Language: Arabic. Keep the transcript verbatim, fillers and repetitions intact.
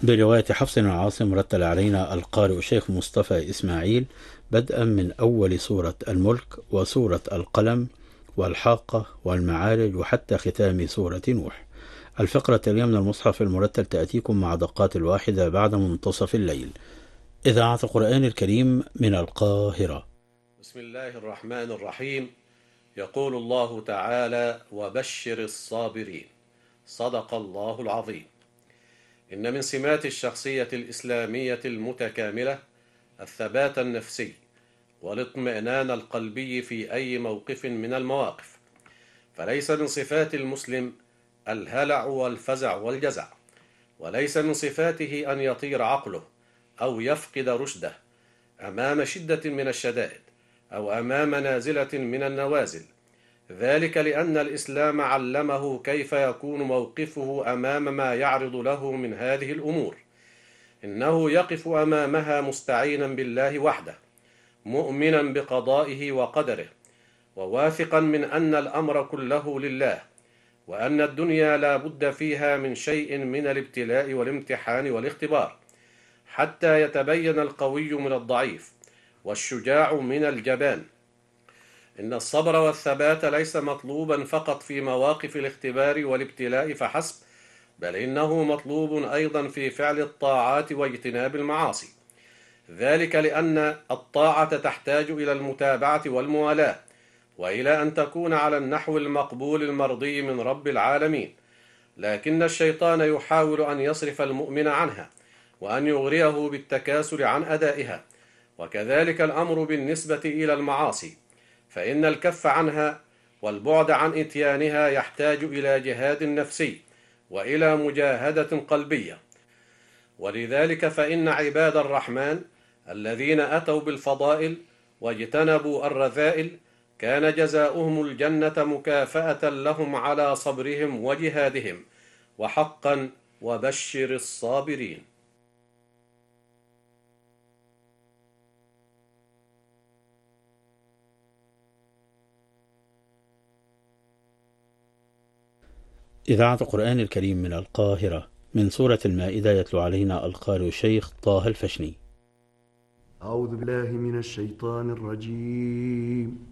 برواية حفص بن عاصم رتل علينا القارئ الشيخ مصطفى إسماعيل بدءا من أول سورة الملك وسورة القلم والحاقة والمعارج وحتى ختام سورة نوح. الفقرة اليوم من المصحف المرتل تأتيكم مع دقات الواحدة بعد منتصف الليل. إذاعة القرآن الكريم من القاهرة. بسم الله الرحمن الرحيم. يقول الله تعالى: وبشر الصابرين. صدق الله العظيم. إن من سمات الشخصية الإسلامية المتكاملة الثبات النفسي والاطمئنان القلبي في أي موقف من المواقف، فليس من صفات المسلم الهلع والفزع والجزع، وليس من صفاته أن يطير عقله أو يفقد رشده أمام شدة من الشدائد أو أمام نازلة من النوازل، ذلك لأن الإسلام علمه كيف يكون موقفه أمام ما يعرض له من هذه الأمور. إنه يقف أمامها مستعينا بالله وحده، مؤمنا بقضائه وقدره، وواثقا من أن الأمر كله لله، وأن الدنيا لا بد فيها من شيء من الابتلاء والامتحان والاختبار، حتى يتبين القوي من الضعيف والشجاع من الجبان. إن الصبر والثبات ليس مطلوبا فقط في مواقف الاختبار والابتلاء فحسب، بل إنه مطلوب أيضا في فعل الطاعات واجتناب المعاصي، ذلك لأن الطاعة تحتاج إلى المتابعة والموالاة، وإلى أن تكون على النحو المقبول المرضي من رب العالمين، لكن الشيطان يحاول أن يصرف المؤمن عنها وأن يغريه بالتكاسل عن أدائها. وكذلك الأمر بالنسبة إلى المعاصي، فإن الكف عنها والبعد عن إتيانها يحتاج إلى جهاد نفسي وإلى مجاهدة قلبية. ولذلك فإن عباد الرحمن الذين أتوا بالفضائل واجتنبوا الرذائل كان جزاؤهم الجنة مكافأة لهم على صبرهم وجهادهم، وحقا وبشر الصابرين. إذاعة القرآن الكريم من القاهرة. من سورة المائدة يتلو علينا القارئ الشيخ طه الفشني. أعوذ بالله من الشيطان الرجيم.